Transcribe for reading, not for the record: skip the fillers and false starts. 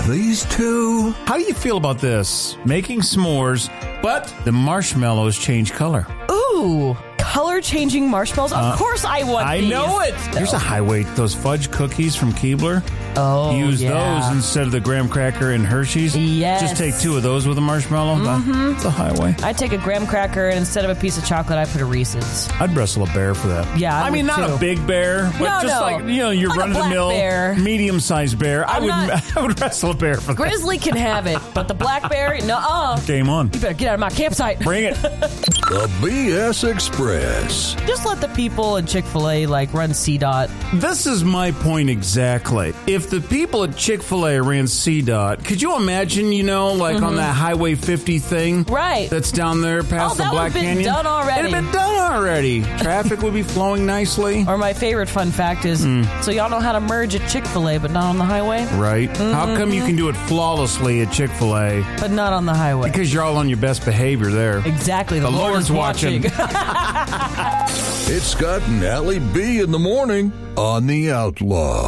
these two. How do you feel about this? Making s'mores, but the marshmallows change color. Ooh, color-changing marshmallows? Of course I want these. I know it. Here's a highway. Those fudge cookies from Keebler. Oh, Use yeah. those instead of the graham cracker and Hershey's. Yes. Just take 2 of those with a marshmallow. Mm-hmm. It's a highway. I take a graham cracker, and instead of a piece of chocolate, I put a Reese's. I'd wrestle a bear for that. Yeah, I mean, would not too. a big bear, but just like, your Like a run-of-the-mill, black bear. medium-sized bear. I would wrestle a bear for that. Grizzly can have it, but the black bear, nuh-uh. Game on. You better get out of my campsite. Bring it. The BS Express. Just let the people at Chick-fil-A, run CDOT. This is my point exactly. If the people at Chick-fil-A ran CDOT, could you imagine, on that Highway 50 thing? Right. That's down there past the Black Canyon? That would have been done already. It'd have been done already. Traffic would be flowing nicely. Or my favorite fun fact is, so y'all know how to merge at Chick-fil-A, but not on the highway? Right. How come you can do it flawlessly at Chick-fil-A? But not on the highway. Because you're all on your best behavior there. Exactly. The Lord's watching. It's Scott and Allie B in the morning on The Outlaw.